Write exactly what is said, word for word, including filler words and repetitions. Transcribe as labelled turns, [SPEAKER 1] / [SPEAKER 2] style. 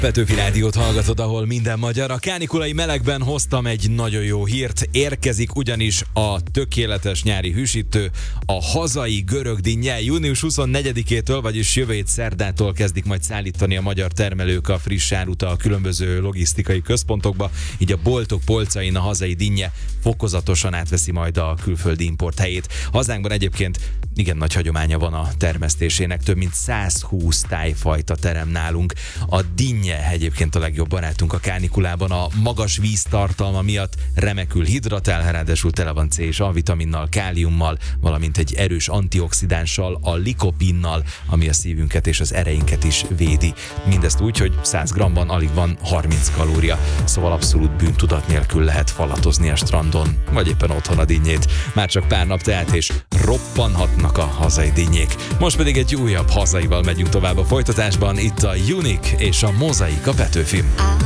[SPEAKER 1] Petőfi Rádiót hallgatod, ahol minden magyar. A kánikulai melegben hoztam egy nagyon jó hírt. Érkezik ugyanis a tökéletes nyári hűsítő, a hazai görög dinnye. június huszonnegyedikétől, vagyis jövő hét szerdától kezdik majd szállítani a magyar termelők a friss árut a különböző logisztikai központokba, így a boltok polcain a hazai dinnye fokozatosan átveszi majd a külföldi import helyét. Hazánkban egyébként igen nagy hagyománya van a termesztésének, több mint száz húsz tájfajta terem nálunk. A dinnye egyébként a legjobb barátunk a kánikulában, a magas víztartalma miatt remekül hidratál, ráadásul tele van C és A vitaminnal, káliummal, valamint egy erős antioxidánssal, a likopinnal, ami a szívünket és az ereinket is védi. Mindezt úgy, hogy száz grammban alig van harminc kalória, szóval abszolút bűntudat nélkül lehet falatozni a strandon, vagy éppen otthon a dinnyét. Már csak pár nap tehet, és roppanhatnak a hazai dinnyék. Most pedig egy újabb hazaival megyünk tovább a folytatásban, itt a Unique és a Mozaik a Petőfin.